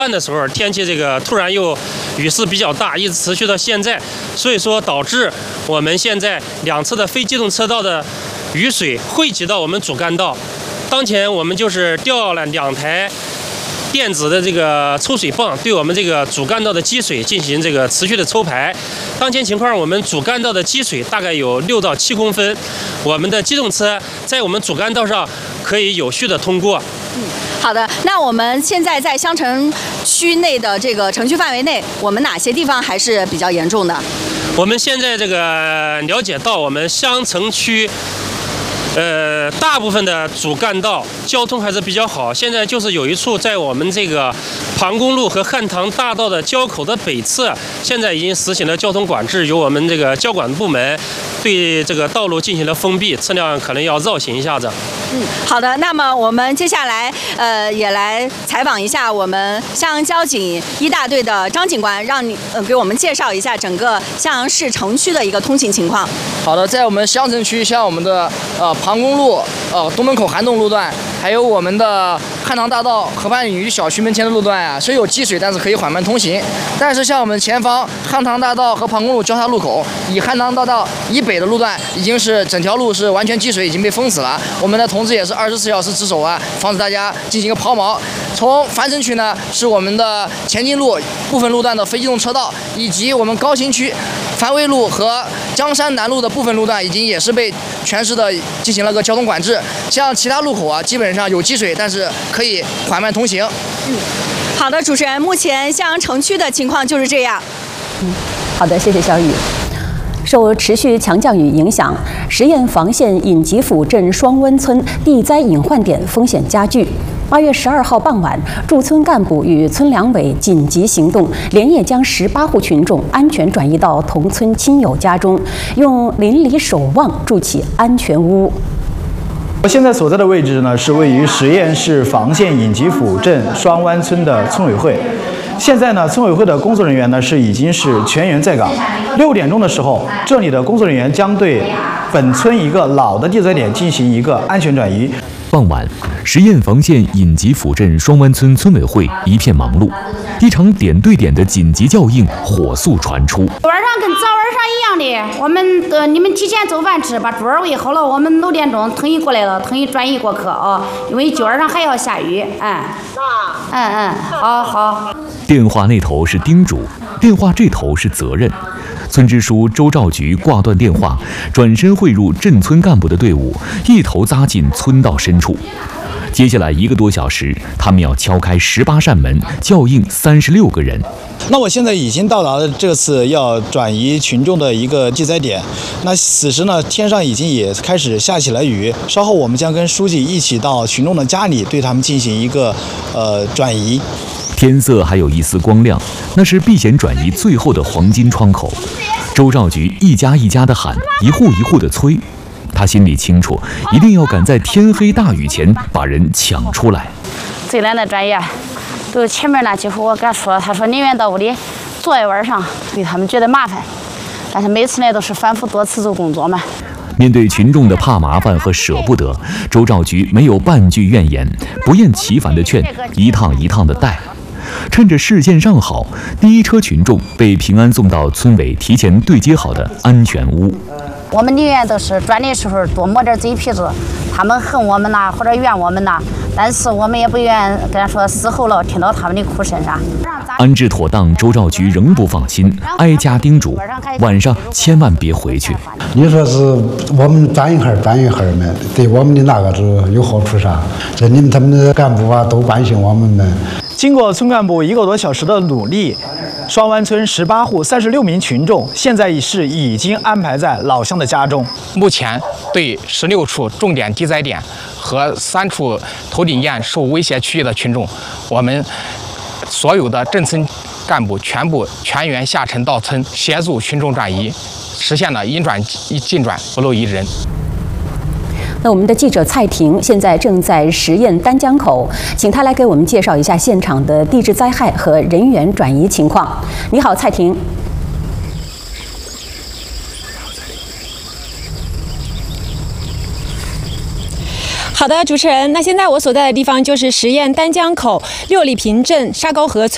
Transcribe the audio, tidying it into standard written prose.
的时候，天气这个突然又雨势比较大，一直持续到现在，所以说导致我们现在两侧的非机动车道的雨水汇集到我们主干道。当前我们就是调了2台电子的这个抽水泵，对我们这个主干道的积水进行这个持续的抽排。当前情况，我们主干道的积水大概有6到7公分，我们的机动车在我们主干道上可以有序的通过。 好的，那我们现在在襄城区内的这个城区范围内，我们哪些地方还是比较严重的？ 我们现在这个了解到，我们襄城区，大部分的主干道交通还是比较好。现在就是有一处在我们这个庞公路和汉唐大道的交口的北侧，现在已经实行了交通管制，由我们这个交管部门对这个道路进行了封闭，车辆可能要绕行一下子。 好的，那么我们接下来也来采访一下我们襄阳交警1大队的张警官，让你给我们介绍一下整个襄阳市城区的一个通行情况。 好的，在我们襄城区，像我们的庞公路、东门口涵洞路段，还有我们的汉唐大道河畔领域小区门前的路段啊，虽有积水，但是可以缓慢通行。但是像我们前方汉唐大道和庞公路交叉路口，以汉唐大道以北的路段，已经是整条路是完全积水，已经被封死了。我们的同志也是24小时值守啊，防止大家进行一个抛锚。从樊城区呢，是我们的前进路部分路段的非机动车道，以及我们高新区樊围路和江山南路的部分路段，已经也是被全市的进行了个交通管制。像其他路口啊，基本上有积水，但是可以缓慢通行。 好的，主持人，目前襄阳城区的情况就是这样。 好的，谢谢小雨。受持续强降雨影响，十堰房县尹吉甫镇双温村地灾隐患点风险加剧。8月12号傍晚，驻村干部与村两委紧急行动，连夜将18户群众安全转移到同村亲友家中，用邻里守望筑起安全屋。 我现在所在的位置呢，是位于十堰市房县尹吉甫镇双湾村的村委会。现在呢，村委会的工作人员呢已经是全员在岗。6点钟的时候，这里的工作人员将对本村一个老的地灾点进行一个安全转移。 傍晚，十堰房县尹吉甫镇双湾村村委会一片忙碌，一场点对点的紧急叫应火速传出。 晚上跟早晚上一样的，你们提前做饭吃，把桌儿围好了。我们6点钟统一过来了，统一转移过客啊，因为今晚上还要下雨。好。 电话那头是叮嘱，电话这头是责任。村支书周兆菊挂断电话，转身汇入镇村干部的队伍，一头扎进村道深处。接下来1个多小时，他们要敲开18扇门，叫应36个人。 那我现在已经到达了这次要转移群众的一个地灾点。那此时呢，天上已经也开始下起了雨。稍后我们将跟书记一起到群众的家里，对他们进行一个转移。 天色还有一丝光亮，那是避险转移最后的黄金窗口。周兆菊一家一家的喊，一户一户的催。他心里清楚，一定要赶在天黑大雨前把人抢出来。 最难的专业，都前面那几户我跟他说，他说宁愿到屋里坐一晚上，对他们觉得麻烦，但是每次呢都是反复多次做工作嘛。 面对群众的怕麻烦和舍不得，周兆菊没有半句怨言，不厌其烦的劝，一趟一趟的带。趁着视线尚好，第一车群众被平安送到村委提前对接好的安全屋。 我们宁愿都是转的时候多抹点嘴皮子，他们恨我们呐，或者怨我们呐，但是我们也不愿跟他说死后了听到他们的哭声上。 安置妥当，周兆菊仍不放心，挨家叮嘱，晚上千万别回去。 你说是我们转一会儿嘛，对我们的那个是有好处啥？这你们他们的干部啊都关心我们们。 经过村干部1个多小时的努力，双湾村18户36名群众现在已经安排在老乡的家中。 目前对16处重点地灾点和3处头顶堰受威胁区域的群众，我们所有的镇村干部全员下沉到村，协助群众转移，实现了应转尽转，不漏一人。 那我们的记者蔡婷现在正在十堰丹江口，请他来给我们介绍一下现场的地质灾害和人员转移情况。你好，蔡婷。 好的，主持人，那现在我所在的地方就是十堰丹江口6里坪镇沙沟河村。